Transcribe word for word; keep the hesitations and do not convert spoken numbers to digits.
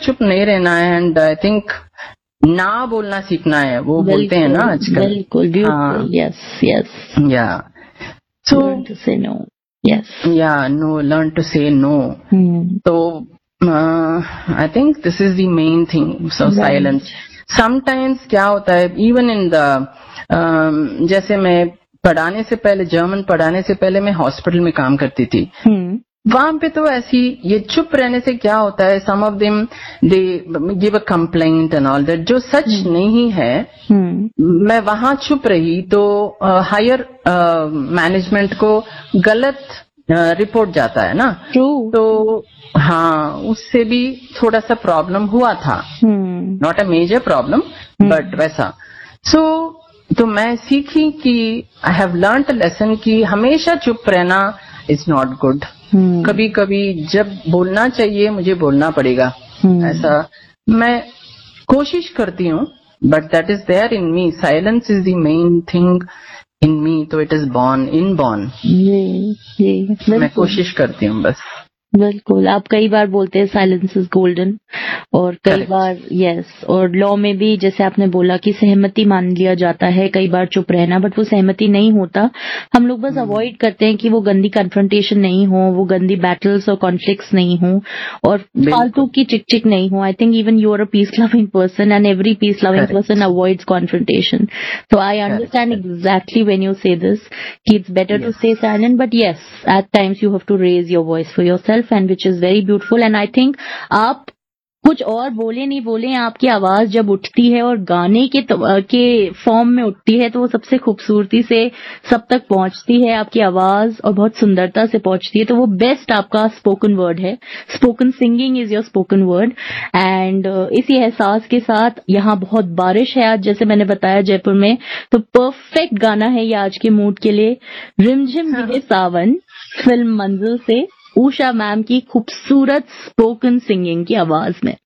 चुप नहीं रहना है, एंड आई थिंक ना बोलना सीखना है, वो बोलते हैं ना आजकल। बिल्कुल, यस यस, या सो learn to say no, yes, या नो, लर्न टू से नो। तो I think this is the main thing, so silence. Sometimes क्या होता है, इवन इन द, जैसे मैं पढ़ाने से पहले, जर्मन पढ़ाने से पहले मैं हॉस्पिटल में काम करती थी, वहां पे तो ऐसी ये चुप रहने से क्या होता है, सम of them they give a complaint and all that, जो सच नहीं है। hmm. मैं वहां चुप रही तो हायर मैनेजमेंट को गलत रिपोर्ट uh, जाता है ना। True. तो हाँ, उससे भी थोड़ा सा प्रॉब्लम हुआ था, not a major problem but वैसा। सो so, तो मैं सीखी कि I have learned a lesson कि हमेशा चुप रहना इज नॉट गुड। Hmm. कभी कभी जब बोलना चाहिए मुझे बोलना पड़ेगा। hmm. ऐसा मैं कोशिश करती हूँ, but that is there in me, silence is the main thing in मी, तो it is born in born. मैं कोशिश करती हूँ बस। बिल्कुल, आप कई बार बोलते हैं साइलेंस इज गोल्डन, और कई Correct. बार यस, और लॉ में भी जैसे आपने बोला कि सहमति मान लिया जाता है कई बार चुप रहना, बट वो सहमति नहीं होता। हम लोग बस अवॉइड hmm. करते हैं कि वो गंदी कन्फ्रंटेशन नहीं हो, वो गंदी बैटल्स और कॉन्फ्लिक्ट्स नहीं हो, और फालतू की चिक चिक नहीं हो। I think even you are a peace loving person, and every peace loving person avoids confrontation. So I understand exactly when you से दिस कि it's better to stay silent, but yes, eight times you have to raise your voice for yourself, and which is very beautiful, and I think आप कुछ और बोले नहीं बोले, आपकी आवाज जब उठती है और गाने के के फॉर्म में उठती है तो वो सबसे खूबसूरती से सब तक पहुंचती है आपकी आवाज, और बहुत सुंदरता से पहुंचती है। तो वो बेस्ट आपका स्पोकन वर्ड है, spoken singing is your spoken word. And इसी एहसास के साथ, यहाँ बहुत बारिश है आज जैसे मैंने बताया जयपुर में, तो परफेक्ट गाना है ये आज के मूड के लिए, रिमझिम गिरे सावन, फिल्म मंजिल से, उषा मैम की खूबसूरत स्पोकन सिंगिंग की आवाज में।